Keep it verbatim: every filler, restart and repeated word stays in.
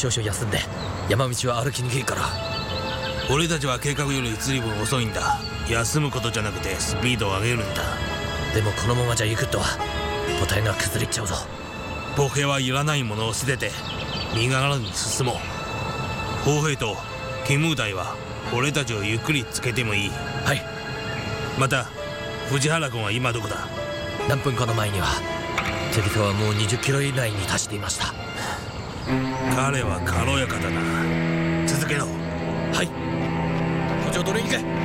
少々休んで山道は歩きにくいから。 俺たちは計画より随分遅いんだ。休むことじゃなくてスピードを上げるんだ。 でもこのままじゃ行くとは母体が崩れちゃうぞ。 歩兵はいらないものを捨てて身軽に進もう。砲兵と勤務隊は俺たちをゆっくりつけてもいい。 はい。 また藤原君は今どこだ？ 何分かの前には敵とはもうにじゅっキロ以内に達していました。 彼は軽やかだな。続けろ。 はい。補助ドルに行け。